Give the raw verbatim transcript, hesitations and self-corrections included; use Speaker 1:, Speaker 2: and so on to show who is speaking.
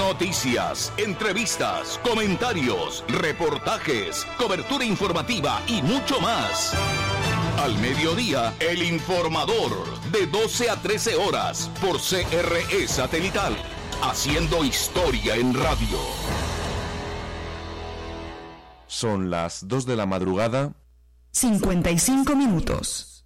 Speaker 1: Noticias, entrevistas, comentarios, reportajes, cobertura informativa y mucho más. Al mediodía, El Informador, de doce a trece horas, por C R E Satelital, haciendo historia en radio.
Speaker 2: Son las dos de la madrugada.
Speaker 3: cincuenta y cinco minutos.